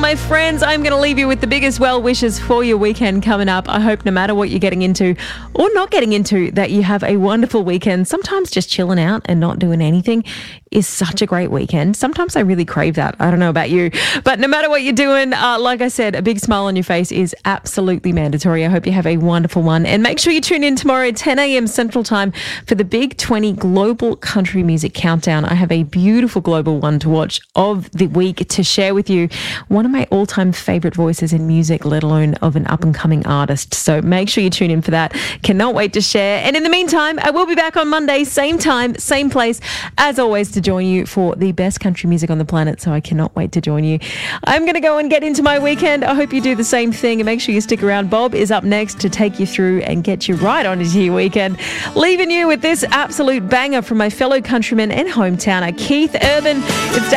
my friends, I'm going to leave you with the biggest well wishes for your weekend coming up. I hope no matter what you're getting into or not getting into, that you have a wonderful weekend. Sometimes just chilling out and not doing anything is such a great weekend. Sometimes I really crave that. I don't know about you. But no matter what you're doing, like I said, a big smile on your face is absolutely mandatory. I hope you have a wonderful one. And make sure you tune in tomorrow at 10 a.m. Central Time for the Big 20 Global Country Music Countdown. I have a beautiful global one to watch of the week to share with you. One of my all-time favourite voices in music, let alone of an up-and-coming artist. So make sure you tune in for that. Cannot wait to share. And in the meantime, I will be back on Monday, same time, same place, as always, to join you for the best country music on the planet. So I cannot wait to join you. I'm going to go and get into my weekend. I hope you do the same thing, and make sure you stick around. Bob is up next to take you through and get you right on into your weekend. Leaving you with this absolute banger from my fellow countryman and hometowner, Keith Urban. It's